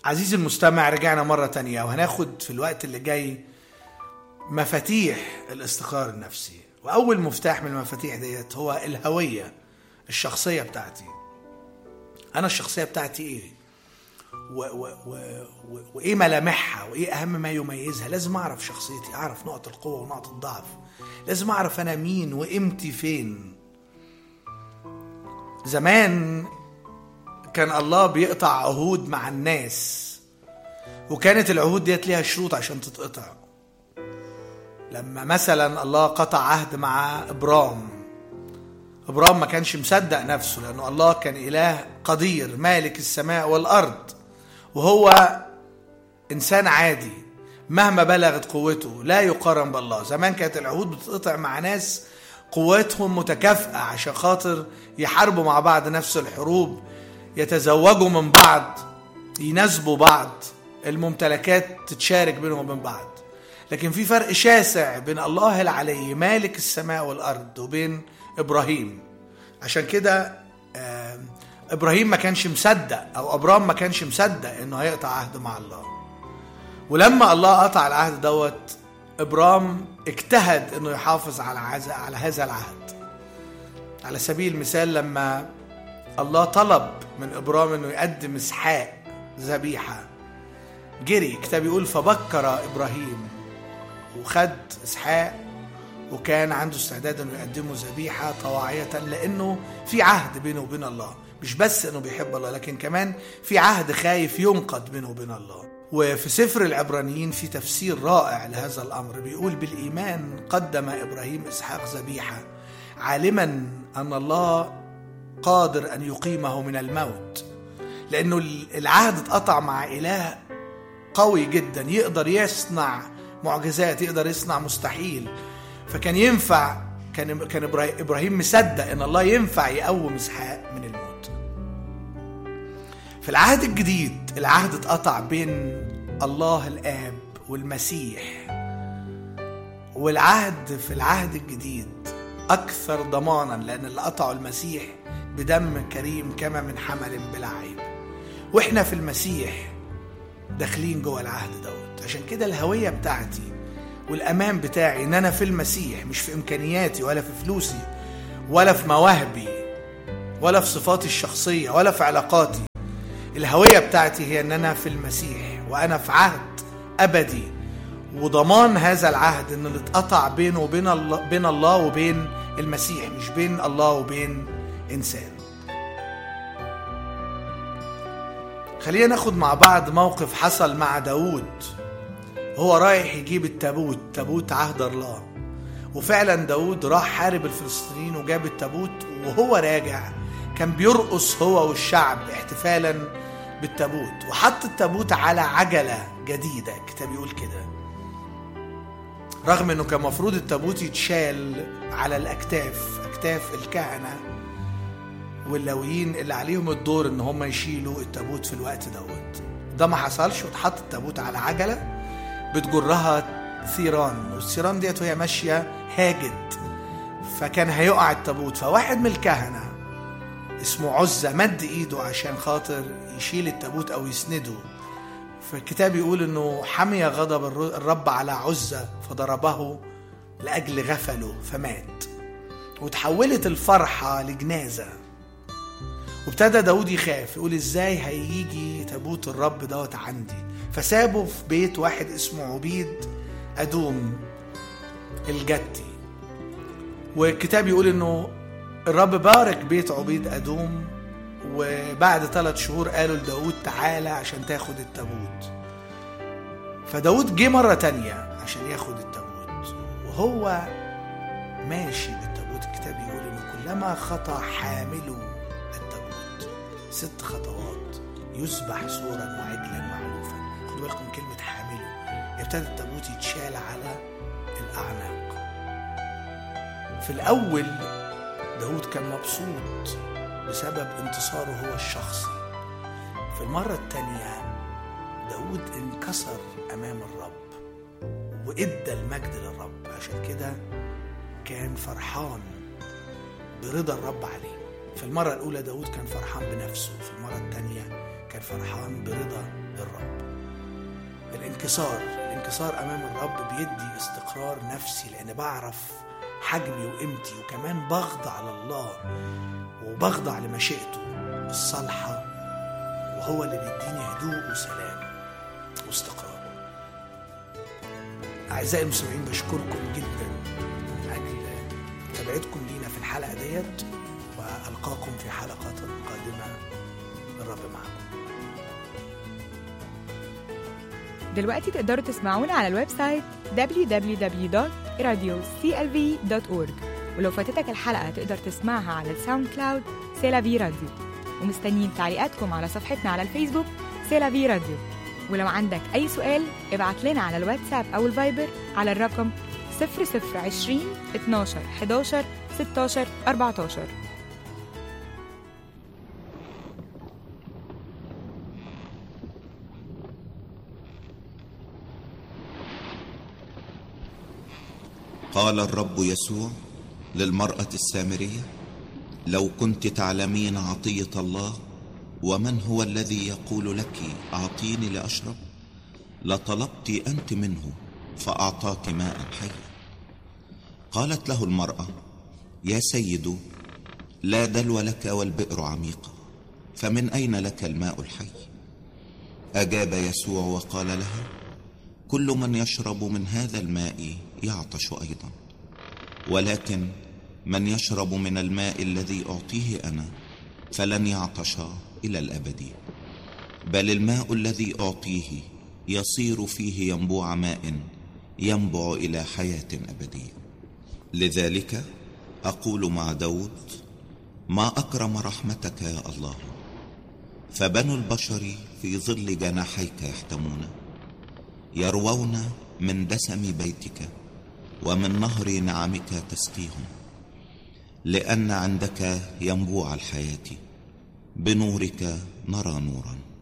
عزيزي المستمع، رجعنا مرة تانية وهناخد في الوقت اللي جاي مفاتيح الاستقرار النفسي. وأول مفتاح من المفاتيح ديت هو الهوية الشخصية بتاعتي. أنا الشخصية بتاعتي إيه؟ وإيه ملامحها؟ وإيه أهم ما يميزها؟ لازم أعرف شخصيتي، أعرف نقط القوة ونقط الضعف، لازم أعرف أنا مين وقيمتي فين. زمان كان الله بيقطع عهود مع الناس، وكانت العهود ديت ليها شروط عشان تتقطع. لما مثلا الله قطع عهد مع إبرام ما كانش مصدق نفسه، لأنه الله كان إله قدير مالك السماء والأرض، وهو إنسان عادي مهما بلغت قوته لا يقارن بالله. زمان كانت العهود بتتقطع مع ناس قوتهم متكافئة عشان خاطر يحاربوا مع بعض نفس الحروب، يتزوجوا من بعض، يناسبوا بعض، الممتلكات تتشارك بينهم وبين بعض. لكن في فرق شاسع بين الله العلي مالك السماء والأرض وبين إبراهيم. عشان كده إبراهيم ما كانش مصدق، أو أبرام ما كانش مصدق إنه هيقطع عهد مع الله. ولما الله قطع العهد دوت، إبرام اجتهد إنه يحافظ على هذا العهد. على سبيل المثال، لما الله طلب من إبرام إنه يقدم إسحاق ذبيحة، جري الكتاب يقول فبكر إبراهيم وخد إسحاق، وكان عنده استعداد إنه يقدمه ذبيحة طواعية، لأنه في عهد بينه وبين الله. مش بس إنه بيحب الله، لكن كمان في عهد خايف ينقض بينه وبين الله. وفي سفر العبرانيين في تفسير رائع لهذا الأمر، بيقول بالإيمان قدم إبراهيم إسحاق ذبيحة عالما أن الله قادر أن يقيمه من الموت، لأنه العهد اتقطع مع إله قوي جدا يقدر يصنع معجزات، يقدر يصنع مستحيل. فكان ينفع، كان إبراهيم مصدق أن الله ينفع يقوم إسحاق من الموت. في العهد الجديد العهد اتقطع بين الله الآب والمسيح، والعهد في العهد الجديد أكثر ضمانا، لأن اللي قطعه المسيح بدم كريم كما من حمل بلا عيب. وإحنا في المسيح داخلين جوه العهد دوت. عشان كده الهوية بتاعتي والأمان بتاعي إن أنا في المسيح، مش في إمكانياتي ولا في فلوسي ولا في مواهبي ولا في صفاتي الشخصية ولا في علاقاتي. الهوية بتاعتي هي إن أنا في المسيح، وأنا في عهد أبدي، وضمان هذا العهد إن اللي اتقطع بينه وبين الله، بين الله وبين المسيح، مش بين الله وبين إنسان. خلينا ناخد مع بعض موقف حصل مع داود. هو رايح يجيب التابوت، تابوت عهد الله، وفعلا داود راح حارب الفلسطينيين وجاب التابوت، وهو راجع كان بيرقص هو والشعب احتفالا بالتابوت، وحط التابوت على عجلة جديدة. الكتاب يقول كده، رغم انه كان مفروض التابوت يتشال على الأكتاف، أكتاف الكهنة واللاويين اللي عليهم الدور ان هم يشيلوا التابوت في الوقت دوت. ده ما حصلش، وتحط التابوت على عجلة بتجرها ثيران، والثيران ديت وهي ماشية هاجت، فكان هيقع التابوت. فواحد من الكهنة اسمه عزة مد ايده عشان خاطر يشيل التابوت او يسنده. فالكتاب يقول انه حمي غضب الرب على عزة فضربه لأجل غفله فمات، وتحولت الفرحة لجنازة. وابتدى داود يخاف، يقول ازاي هيجي تابوت الرب دوت عندي. فسابه في بيت واحد اسمه عبيد أدوم الجتي. والكتاب يقول انه الرب بارك بيت عبيد أدوم، وبعد 3 شهور قالوا لداود تعالى عشان تاخد التابوت. فداود جه مرة تانية عشان ياخد التابوت، وهو ماشي بالتابوت الكتاب يقول انه كلما خطى حامله التابوت 6 خطوات يذبح سورا وعجلا معلوفا. خدوا بالكم كلمة حامله، ابتدى التابوت يتشال على الأعناق. في الأول داود كان مبسوط بسبب انتصاره هو الشخصي. في المرة التانية داود انكسر أمام الرب وإدى المجد للرب. عشان كده كان فرحان برضا الرب عليه. في المرة الأولى داود كان فرحان بنفسه، في المرة التانية كان فرحان برضا للرب. الانكسار أمام الرب بيدي استقرار نفسي، لأن بعرف حجمي وقيمتي، وكمان بخضع لله وبخضع لمشيئته الصالحة، وهو اللي بيديني هدوء وسلام واستقرار. أعزائي المستمعين، بشكركم جدا من أجل متابعتكم لينا في الحلقة ديت، وألقاكم في حلقات قادمة. الرب معكم. دلوقتي تقدروا تسمعونا على الويب سايت www.radioclv.org، ولو فاتتك الحلقة تقدر تسمعها على الساوند كلاود سيلافي راديو. ومستنيين تعليقاتكم على صفحتنا على الفيسبوك سيلافي راديو. ولو عندك أي سؤال ابعت لنا على الواتساب أو الفايبر على الرقم 0020 12 11 16 14. قال الرب يسوع للمرأة السامرية: لو كنت تعلمين عطية الله ومن هو الذي يقول لك أعطيني لأشرب، لطلبت أنت منه فأعطاك ماء حيا. قالت له المرأة: يا سيد، لا دلو لك والبئر عميقة، فمن أين لك الماء الحي؟ أجاب يسوع وقال لها: كل من يشرب من هذا الماء يعطش أيضا، ولكن من يشرب من الماء الذي أعطيه أنا فلن يعطش إلى الأبد، بل الماء الذي أعطيه يصير فيه ينبوع ماء ينبع إلى حياة أبدية. لذلك أقول مع داود: ما أكرم رحمتك يا الله، فبنو البشر في ظل جناحيك يحتمون، يروون من دسم بيتك ومن نهر نعمك تسقيهم، لأن عندك ينبوع الحياة، بنورك نرى نورا.